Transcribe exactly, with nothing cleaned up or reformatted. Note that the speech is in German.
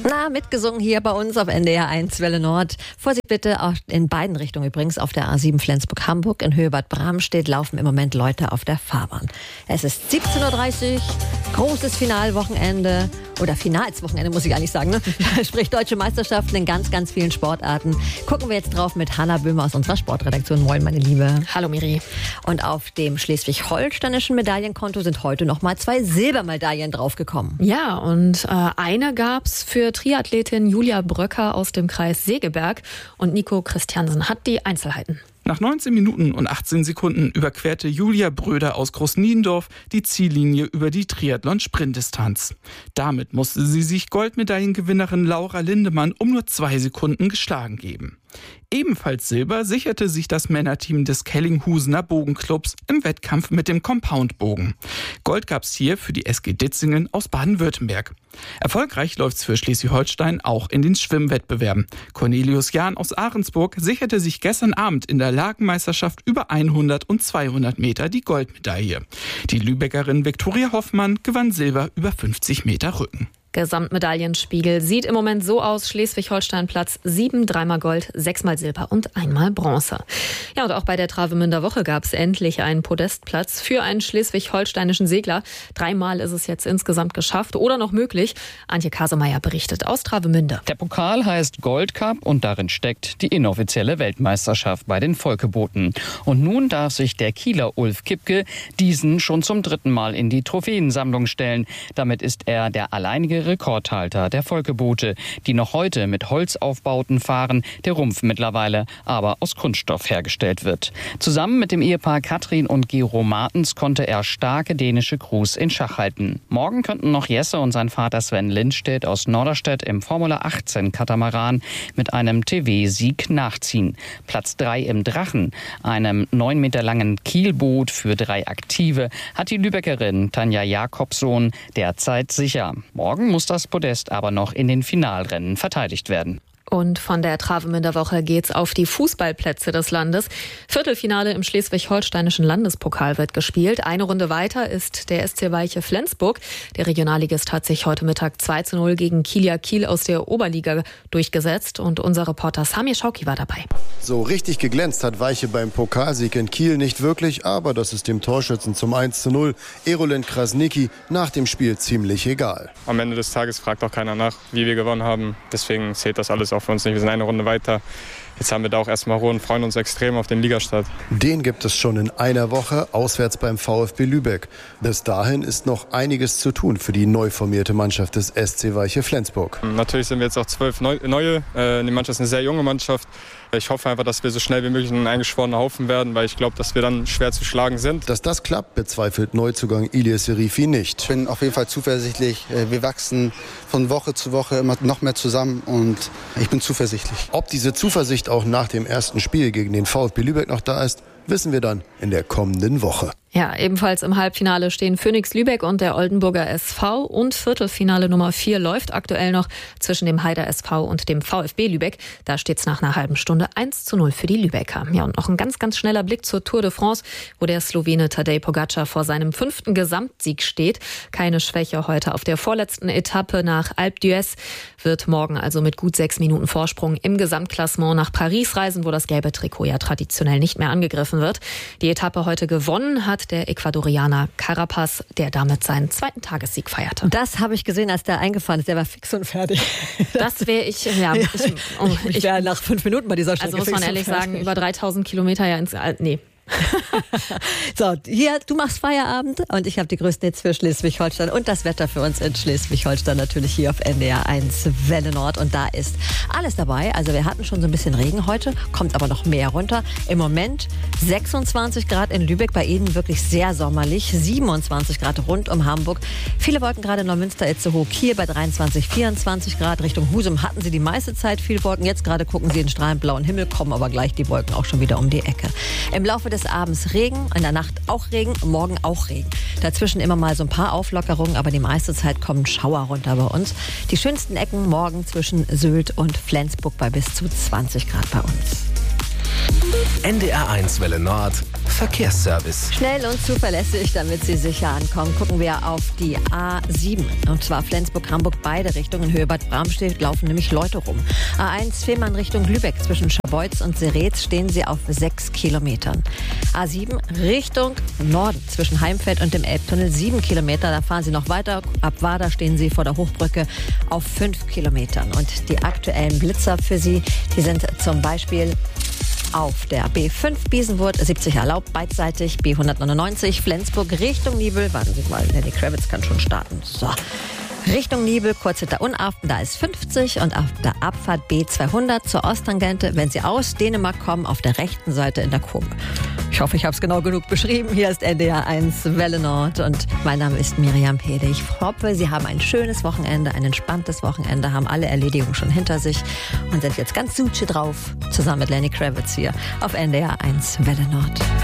Na, mitgesungen hier bei uns auf N D R eins Welle Nord. Vorsicht bitte, auch in beiden Richtungen übrigens. Auf der A sieben Flensburg-Hamburg in Höhe Bad Bramstedt laufen im Moment Leute auf der Fahrbahn. Es ist siebzehn Uhr dreißig, großes Finalwochenende. Oder Finalswochenende, muss ich gar nicht sagen. Ne? Sprich deutsche Meisterschaften in ganz, ganz vielen Sportarten. Gucken wir jetzt drauf mit Hanna Böhmer aus unserer Sportredaktion. Moin, meine Liebe. Hallo, Miri. Und auf dem schleswig-holsteinischen Medaillenkonto sind heute noch mal zwei Silbermedaillen draufgekommen. Ja, und äh, eine gab's für Triathletin Julia Bröcker aus dem Kreis Segeberg. Und Nico Christiansen hat die Einzelheiten. Nach neunzehn Minuten und achtzehn Sekunden überquerte Julia Bröder aus Großniendorf die Ziellinie über die Triathlon-Sprintdistanz. Damit musste sie sich Goldmedaillengewinnerin Laura Lindemann um nur zwei Sekunden geschlagen geben. Ebenfalls Silber sicherte sich das Männerteam des Kellinghusener Bogenclubs im Wettkampf mit dem Compoundbogen. Gold gab's hier für die S G Ditzingen aus Baden-Württemberg. Erfolgreich läuft's für Schleswig-Holstein auch in den Schwimmwettbewerben. Cornelius Jahn aus Ahrensburg sicherte sich gestern Abend in der Lagenmeisterschaft über hundert und zweihundert Meter die Goldmedaille. Die Lübeckerin Viktoria Hoffmann gewann Silber über fünfzig Meter Rücken. Gesamtmedaillenspiegel sieht im Moment so aus: Schleswig-Holstein Platz sieben, dreimal Gold, sechsmal Silber und einmal Bronze. Ja, und auch bei der Travemünder Woche gab es endlich einen Podestplatz für einen schleswig-holsteinischen Segler. Dreimal ist es jetzt insgesamt geschafft oder noch möglich. Antje Kasemeyer berichtet aus Travemünde. Der Pokal heißt Gold Cup und darin steckt die inoffizielle Weltmeisterschaft bei den Volkebooten. Und nun darf sich der Kieler Ulf Kipke diesen schon zum dritten Mal in die Trophäensammlung stellen. Damit ist er der alleinige Rekordhalter der Volkeboote, die noch heute mit Holzaufbauten fahren, der Rumpf mittlerweile aber aus Kunststoff hergestellt wird. Zusammen mit dem Ehepaar Katrin und Gero Martens konnte er starke dänische Crews in Schach halten. Morgen könnten noch Jesse und sein Vater Sven Lindstedt aus Norderstedt im Formula achtzehn Katamaran mit einem T V-Sieg nachziehen. Platz drei im Drachen, einem neun Meter langen Kielboot für drei Aktive, hat die Lübeckerin Tanja Jakobsohn derzeit sicher. Morgen muss das Podest aber noch in den Finalrennen verteidigt werden. Und von der Travemünder Woche geht's auf die Fußballplätze des Landes. Viertelfinale im schleswig-holsteinischen Landespokal wird gespielt. Eine Runde weiter ist der S C Weiche Flensburg. Der Regionalligist hat sich heute Mittag zwei zu null gegen Kielia Kiel aus der Oberliga durchgesetzt. Und unser Reporter Samir Schauki war dabei. So richtig geglänzt hat Weiche beim Pokalsieg in Kiel nicht wirklich, aber das ist dem Torschützen zum eins zu null, Erolend Krasnicki, nach dem Spiel ziemlich egal. Am Ende des Tages fragt auch keiner nach, wie wir gewonnen haben. Deswegen zählt das alles auch für uns nicht. Wir sind eine Runde weiter. Jetzt haben wir da auch erstmal Ruhe und freuen uns extrem auf den Ligastart. Den gibt es schon in einer Woche, auswärts beim VfB Lübeck. Bis dahin ist noch einiges zu tun für die neu formierte Mannschaft des S C Weiche Flensburg. Natürlich sind wir jetzt auch zwölf Neue. Die Mannschaft ist eine sehr junge Mannschaft. Ich hoffe einfach, dass wir so schnell wie möglich ein eingeschworener Haufen werden, weil ich glaube, dass wir dann schwer zu schlagen sind. Dass das klappt, bezweifelt Neuzugang Ilir Serifi nicht. Ich bin auf jeden Fall zuversichtlich. Wir wachsen von Woche zu Woche immer noch mehr zusammen und ich bin zuversichtlich. Ob diese Zuversicht auch nach dem ersten Spiel gegen den VfB Lübeck noch da ist, wissen wir dann in der kommenden Woche. Ja, ebenfalls im Halbfinale stehen Phoenix Lübeck und der Oldenburger S V und Viertelfinale Nummer vier läuft aktuell noch zwischen dem Heider S V und dem VfB Lübeck. Da steht es nach einer halben Stunde eins zu null für die Lübecker. Ja, und noch ein ganz, ganz schneller Blick zur Tour de France, wo der Slowene Tadej Pogacar vor seinem fünften Gesamtsieg steht. Keine Schwäche heute auf der vorletzten Etappe nach Alpe d'Huez, wird morgen also mit gut sechs Minuten Vorsprung im Gesamtklassement nach Paris reisen, wo das gelbe Trikot ja traditionell nicht mehr angegriffen wird. Die Etappe heute gewonnen hat der Ecuadorianer Carapaz, der damit seinen zweiten Tagessieg feierte. Das habe ich gesehen, als der eingefahren ist. Der war fix und fertig. Das wäre ich, ja. Ich, oh, ich wäre nach fünf Minuten bei dieser Strecke. Also muss man ehrlich sagen, über dreitausend Kilometer ja ins, nee. So, hier, du machst Feierabend und ich habe die größten Hits für Schleswig-Holstein und das Wetter für uns in Schleswig-Holstein natürlich hier auf N D R eins Welle Nord und da ist alles dabei. Also wir hatten schon so ein bisschen Regen heute, kommt aber noch mehr runter. Im Moment sechsundzwanzig Grad in Lübeck, bei Ihnen wirklich sehr sommerlich, siebenundzwanzig Grad rund um Hamburg. Viele Wolken gerade in Neumünster, Itzehoe, Kiel bei dreiundzwanzig, vierundzwanzig Grad. Richtung Husum hatten Sie die meiste Zeit viel Wolken. Jetzt gerade gucken Sie in strahlend blauen Himmel, kommen aber gleich die Wolken auch schon wieder um die Ecke. Im Laufe des Abends Regen, in der Nacht auch Regen, morgen auch Regen. Dazwischen immer mal so ein paar Auflockerungen, aber die meiste Zeit kommen Schauer runter bei uns. Die schönsten Ecken morgen zwischen Sylt und Flensburg bei bis zu zwanzig Grad bei uns. N D R eins Welle Nord Verkehrsservice. Schnell und zuverlässig, damit Sie sicher ankommen, gucken wir auf die A sieben. Und zwar Flensburg-Hamburg, beide Richtungen. Höhe Bad Bramstedt laufen nämlich Leute rum. A eins Fehmarn Richtung Lübeck. Zwischen Scharbeutz und Seretz stehen Sie auf sechs Kilometern. A sieben Richtung Norden. Zwischen Heimfeld und dem Elbtunnel sieben Kilometer. Da fahren Sie noch weiter. Ab Wader stehen Sie vor der Hochbrücke auf fünf Kilometern. Und die aktuellen Blitzer für Sie, die sind zum Beispiel auf der B fünf Biesenwurth, siebzig erlaubt, beidseitig, B hundertneunundneunzig, Flensburg Richtung Nibel. Warten Sie mal, Lenny Kravitz kann schon starten. So. Richtung Nibel, kurz hinter Unarften, da ist fünfzig und auf der Abfahrt B zweihundert zur Osttangente, wenn Sie aus Dänemark kommen, auf der rechten Seite in der Kurve. Ich hoffe, ich habe es genau genug beschrieben. Hier ist N D R eins Welle Nord und mein Name ist Miriam Pede. Ich hoffe, Sie haben ein schönes Wochenende, ein entspanntes Wochenende, haben alle Erledigungen schon hinter sich und sind jetzt ganz suche drauf, zusammen mit Lenny Kravitz hier auf N D R eins Welle Nord.